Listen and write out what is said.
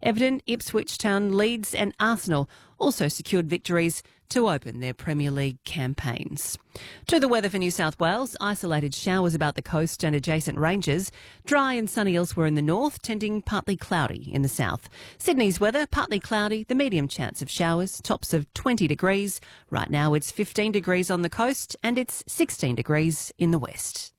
Everton, Ipswich Town, Leeds and Arsenal also secured victories to open their Premier League campaigns. To the weather for New South Wales, isolated showers about the coast and adjacent ranges. Dry and sunny elsewhere in the north, tending partly cloudy in the south. Sydney's weather, partly cloudy, the medium chance of showers, tops of 20 degrees. Right now it's 15 degrees on the coast and it's 16 degrees in the west.